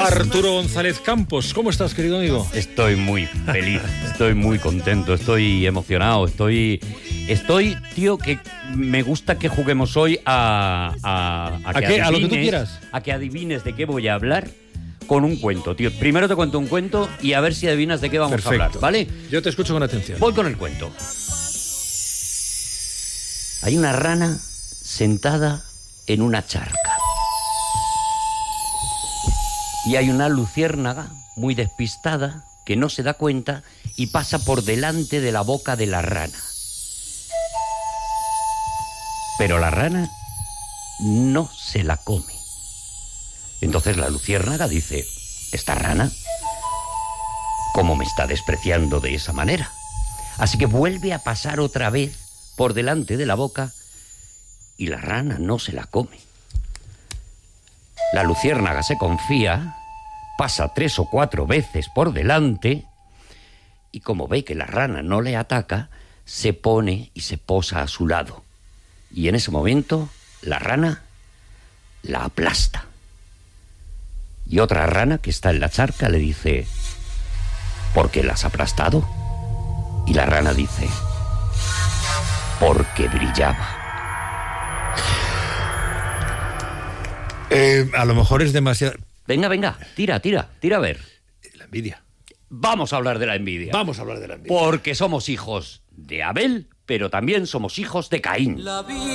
Arturo González Campos, ¿cómo estás, querido amigo? Estoy muy feliz, estoy muy contento, estoy emocionado, estoy, tío, que me gusta que juguemos hoy a ¿A lo que tú quieras? A que adivines de qué voy a hablar con un cuento, tío. Primero te cuento un cuento y a ver si adivinas de qué vamos a hablar, ¿vale? Yo te escucho con atención. Voy con el cuento. Hay una rana sentada en una charca. Y hay una luciérnaga muy despistada que no se da cuenta y pasa por delante de la boca de la rana. Pero la rana no se la come. Entonces la luciérnaga dice: esta rana, ¿cómo me está despreciando de esa manera? Así que vuelve a pasar otra vez por delante de la boca y la rana no se la come. La luciérnaga se confía, pasa 3 o 4 veces por delante y como ve que la rana no le ataca, se pone y se posa a su lado. Y en ese momento la rana la aplasta. Y otra rana que está en la charca le dice: ¿por qué la has aplastado? Y la rana dice: porque brillaba. A lo mejor es demasiado... Venga, tira a ver. La envidia. Vamos a hablar de la envidia. Vamos a hablar de la envidia. Porque somos hijos de Abel, pero también somos hijos de Caín.